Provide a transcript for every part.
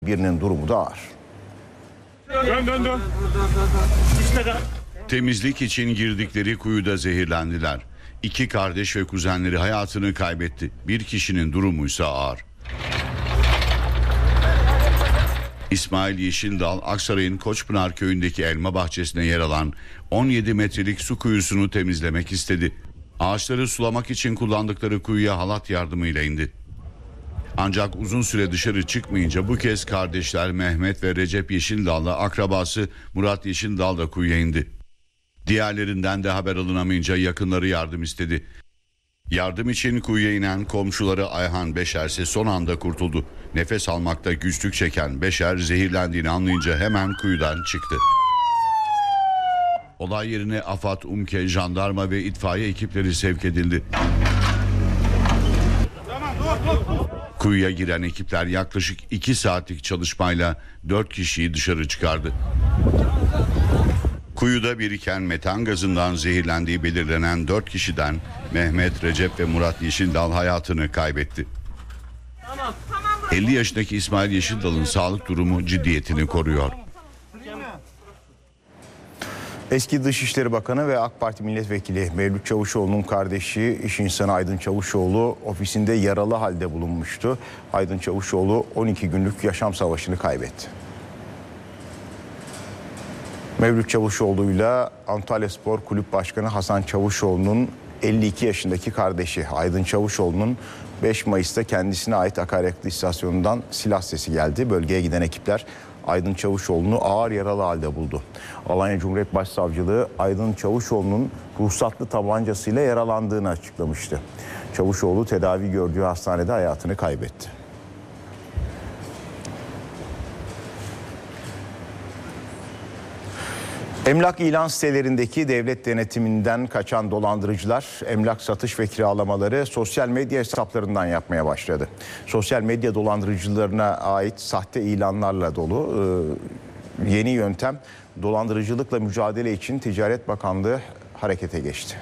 Birinin durumu da ağır. Dön. Temizlik için girdikleri kuyuda zehirlendiler. 2 kardeş ve kuzenleri hayatını kaybetti. Bir kişinin durumuysa ağır. İsmail Yeşildal, Aksaray'ın Koçpınar köyündeki elma bahçesine yer alan 17 metrelik su kuyusunu temizlemek istedi. Ağaçları sulamak için kullandıkları kuyuya halat yardımıyla indi. Ancak uzun süre dışarı çıkmayınca bu kez kardeşler Mehmet ve Recep Yeşildal'la akrabası Murat Yeşildal da kuyuya indi. Diğerlerinden de haber alınamayınca yakınları yardım istedi. Yardım için kuyuya inen komşuları Ayhan Beşer ise son anda kurtuldu. Nefes almakta güçlük çeken Beşer zehirlendiğini anlayınca hemen kuyudan çıktı. Olay yerine AFAD, UMKE, jandarma ve itfaiye ekipleri sevk edildi. Kuyuya giren ekipler yaklaşık 2 saatlik çalışmayla 4 kişiyi dışarı çıkardı. Kuyuda biriken metan gazından zehirlendiği belirlenen 4 kişiden Mehmet, Recep ve Murat Yeşildal hayatını kaybetti. 50 yaşındaki İsmail Yeşildal'ın sağlık durumu ciddiyetini koruyor. Eski Dışişleri Bakanı ve AK Parti Milletvekili Mevlüt Çavuşoğlu'nun kardeşi iş insanı Aydın Çavuşoğlu ofisinde yaralı halde bulunmuştu. Aydın Çavuşoğlu 12 günlük yaşam savaşını kaybetti. Mevlüt Çavuşoğlu'yla Antalyaspor Kulüp Başkanı Hasan Çavuşoğlu'nun 52 yaşındaki kardeşi Aydın Çavuşoğlu'nun 5 Mayıs'ta kendisine ait akaryakıt istasyonundan silah sesi geldi. Bölgeye giden ekipler Aydın Çavuşoğlu'nu ağır yaralı halde buldu. Alanya Cumhuriyet Başsavcılığı Aydın Çavuşoğlu'nun ruhsatlı tabancasıyla yaralandığını açıklamıştı. Çavuşoğlu tedavi gördüğü hastanede hayatını kaybetti. Emlak ilan sitelerindeki devlet denetiminden kaçan dolandırıcılar emlak satış ve kiralamaları sosyal medya hesaplarından yapmaya başladı. Sosyal medya dolandırıcılarına ait sahte ilanlarla dolu yeni yöntem dolandırıcılıkla mücadele için Ticaret Bakanlığı harekete geçti.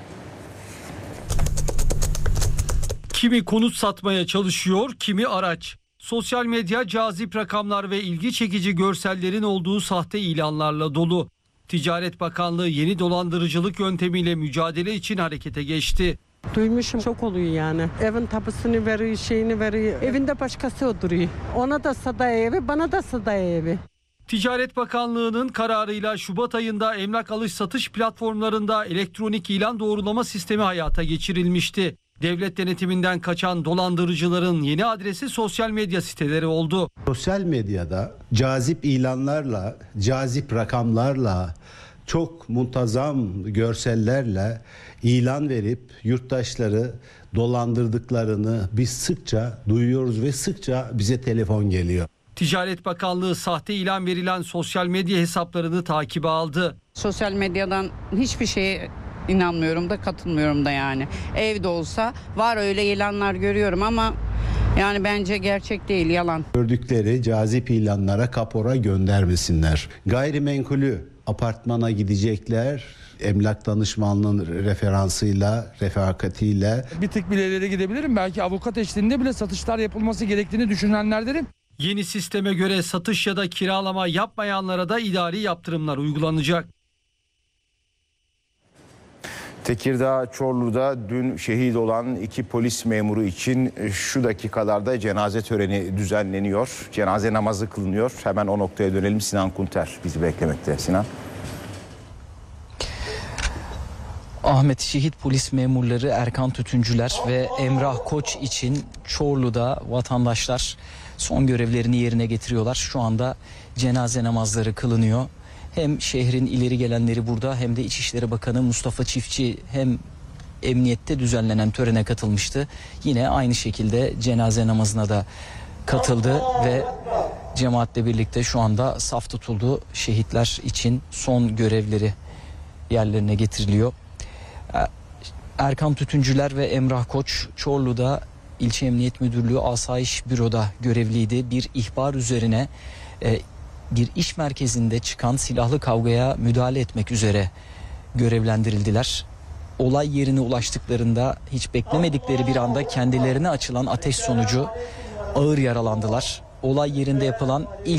Kimi konut satmaya çalışıyor, kimi araç. Sosyal medya cazip rakamlar ve ilgi çekici görsellerin olduğu sahte ilanlarla dolu. Ticaret Bakanlığı yeni dolandırıcılık yöntemiyle mücadele için harekete geçti. Duymuşum, çok oluyor yani. Evin tapusunu veriyor, şeyini veriyor. Evinde başkası oturuyor. Ona da sadaya evi, bana da sadaya evi. Ticaret Bakanlığı'nın kararıyla Şubat ayında emlak alış satış platformlarında elektronik ilan doğrulama sistemi hayata geçirilmişti. Devlet denetiminden kaçan dolandırıcıların yeni adresi sosyal medya siteleri oldu. Sosyal medyada cazip ilanlarla, cazip rakamlarla, çok muntazam görsellerle ilan verip yurttaşları dolandırdıklarını biz sıkça duyuyoruz ve sıkça bize telefon geliyor. Ticaret Bakanlığı sahte ilan verilen sosyal medya hesaplarını takibe aldı. Sosyal medyadan hiçbir şeye İnanmıyorum da katılmıyorum da yani. Evde olsa var öyle ilanlar görüyorum ama yani bence gerçek değil, yalan. Gördükleri cazip ilanlara kapora göndermesinler. Gayrimenkulü apartmana gidecekler. Emlak danışmanlığının referansıyla, refakatiyle. Bir tık bile ileri gidebilirim. Belki avukat eşliğinde bile satışlar yapılması gerektiğini düşünenlerdenim. Yeni sisteme göre satış ya da kiralama yapmayanlara da idari yaptırımlar uygulanacak. Tekirdağ Çorlu'da dün şehit olan 2 polis memuru için şu dakikalarda cenaze töreni düzenleniyor. Cenaze namazı kılınıyor. Hemen o noktaya dönelim. Sinan Kunter bizi beklemekte. Sinan. Ahmet, şehit polis memurları Erkan Tütüncüler ve Emrah Koç için Çorlu'da vatandaşlar son görevlerini yerine getiriyorlar. Şu anda cenaze namazları kılınıyor. Hem şehrin ileri gelenleri burada hem de İçişleri Bakanı Mustafa Çiftçi hem emniyette düzenlenen törene katılmıştı. Yine aynı şekilde cenaze namazına da katıldı ve cemaatle birlikte şu anda saf tutuldu. Şehitler için son görevleri yerlerine getiriliyor. Erkan Tütüncüler ve Emrah Koç Çorlu'da İlçe Emniyet Müdürlüğü Asayiş Büro'da görevliydi. Bir ihbar üzerine bir iş merkezinde çıkan silahlı kavgaya müdahale etmek üzere görevlendirildiler. Olay yerine ulaştıklarında hiç beklemedikleri bir anda kendilerine açılan ateş sonucu ağır yaralandılar. olay yerinde yapılan ilk